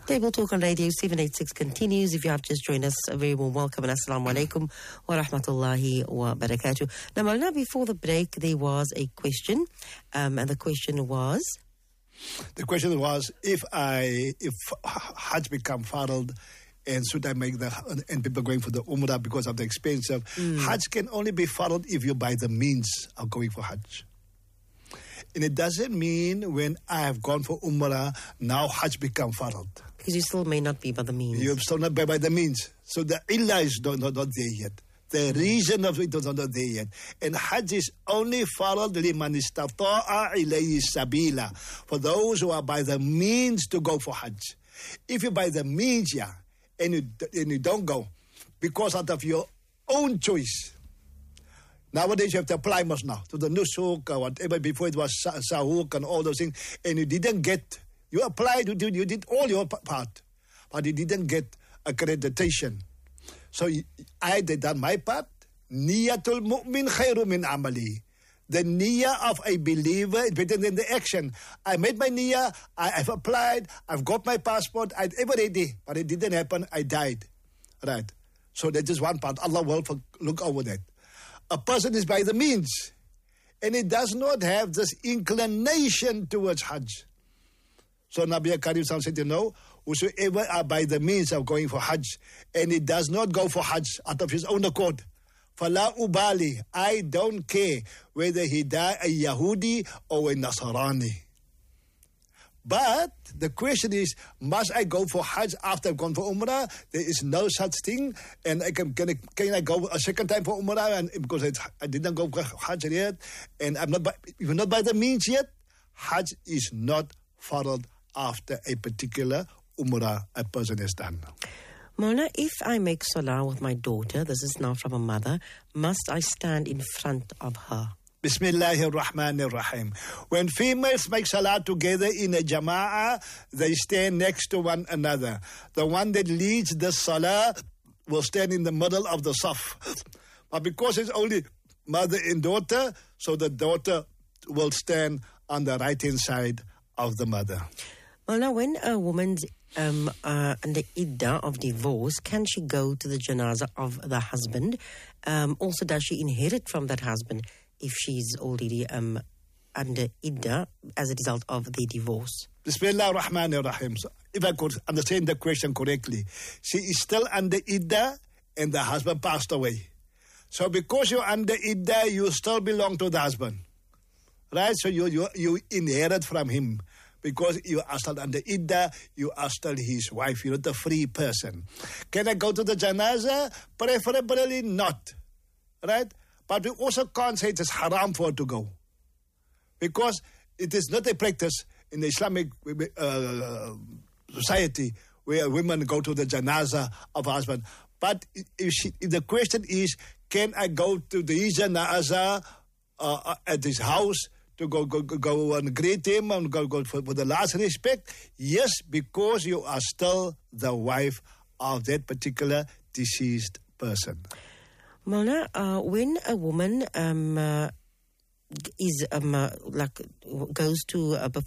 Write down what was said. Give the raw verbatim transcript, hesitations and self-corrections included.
Table Talk on Radio seven eighty-six continues. If you have just joined us, a very warm welcome and assalamu alaikum wa rahmatullahi wa barakatuh. Now, Maulana, before the break, there was a question, um, and the question was? The question was, if I, if Hajj become farad, and should I make the, and people going for the Umrah because of the expense of, mm. Hajj can only be farad if you buy the means of going for Hajj. And it doesn't mean when I have gone for Umrah, now Hajj become farad. Because you still may not be by the means. You're still not by, by the means. So the illah is not, not, not there yet. The reason of it is not there yet. And Hajj is only farad liman istata'a ilayhi sabila. For those who are by the means to go for Hajj. If you're by the means, yeah, and you, and you don't go, because out of your own choice. Nowadays you have to apply much now to the nusuk or whatever. Before it was sahuk and all those things, and you didn't get. You applied, you did, you did all your part, but you didn't get accreditation. So I did done my part. Niyatul mu'min khairu min amali. The niyyah of a believer is better than the action. I made my niyyah. I, I've applied. I've got my passport. I every day, but it didn't happen. I died. Right. So that is one part. Allah will look over that. A person is by the means, and he does not have this inclination towards Hajj. So Nabi Karim said, you know, whosoever are by the means of going for Hajj, and he does not go for Hajj out of his own accord, Fala ubali, I don't care whether he die a Yahudi or a Nasrani. But the question is, must I go for Hajj after I've gone for Umrah? There is no such thing. And I can, can, I, can I go a second time for Umrah? And because I, I didn't go for Hajj yet, and I'm not by, if not by the means yet, Hajj is not followed after a particular Umrah a person has done. Mona, if I make salah with my daughter, this is now from a mother, must I stand in front of her? Bismillahir Rahmanir Rahim. When females make salah together in a jama'ah, they stand next to one another. The one that leads the salah will stand in the middle of the saf. But because it's only mother and daughter, so the daughter will stand on the right-hand side of the mother. Well, now, when a woman's um, uh, under iddah of divorce, can she go to the janazah of the husband? Um, also, does she inherit from that husband if she's already um, under iddah as a result of the divorce? Bismillah ar-Rahman ar-Rahim. So if I could understand the question correctly, she is still under iddah and the husband passed away. So because you're under iddah, you still belong to the husband. Right? So you, you, you inherit from him. Because you are still under iddah, you are still his wife. You're not a free person. Can I go to the janazah? Preferably not. Right? But we also can't say it is haram for her to go. Because it is not a practice in the Islamic uh, society where women go to the janazah of a husband. But if, she, if the question is, can I go to the janazah uh, at his house to go, go, go and greet him and go, go for, for the last respect? Yes, because you are still the wife of that particular deceased person. Mona, uh, when a woman um, uh, is um, uh, like goes to uh,